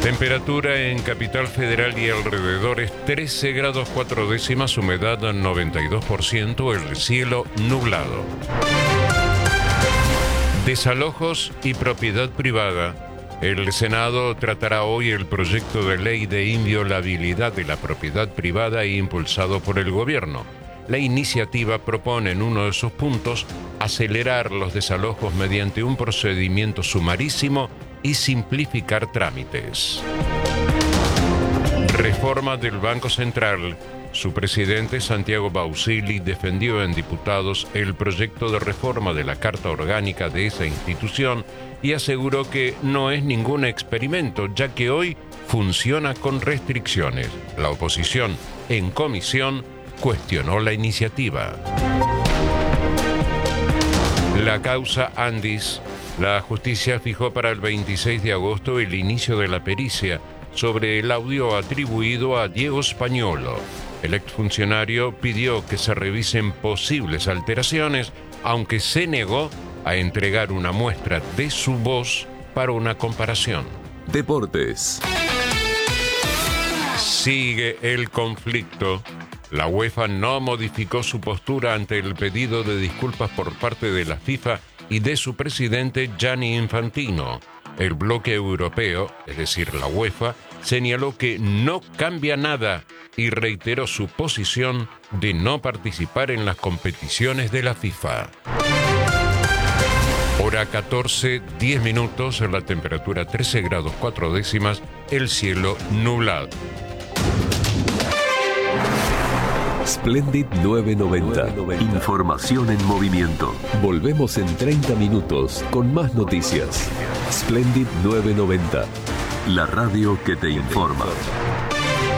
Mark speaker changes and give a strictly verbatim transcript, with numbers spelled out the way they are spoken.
Speaker 1: Temperatura en Capital Federal y alrededores trece grados cuatro décimas, humedad noventa y dos por ciento, el cielo nublado. Desalojos y propiedad privada. El Senado tratará hoy el proyecto de ley de inviolabilidad de la propiedad privada impulsado por el gobierno. La iniciativa propone en uno de sus puntos acelerar los desalojos mediante un procedimiento sumarísimo y simplificar trámites. Reforma del Banco Central. Su presidente, Santiago Bausili, defendió en diputados el proyecto de reforma de la Carta Orgánica de esa institución y aseguró que no es ningún experimento, ya que hoy funciona con restricciones. La oposición, en comisión, cuestionó la iniciativa. La causa Andis. La justicia fijó para el veintiséis de agosto el inicio de la pericia sobre el audio atribuido a Diego Spagnuolo. El exfuncionario pidió que se revisen posibles alteraciones, aunque se negó a entregar una muestra de su voz para una comparación.
Speaker 2: Deportes.
Speaker 1: Sigue el conflicto. La UEFA no modificó su postura ante el pedido de disculpas por parte de la FIFA y de su presidente Gianni Infantino. El bloque europeo, es decir, la UEFA, señaló que no cambia nada y reiteró su posición de no participar en las competiciones de la FIFA. Hora catorce, diez minutos, la temperatura trece grados cuatro décimas, el cielo nublado.
Speaker 2: Splendid novecientos noventa. Información en movimiento. Volvemos en treinta minutos con más noticias. Splendid novecientos noventa. La radio que te informa.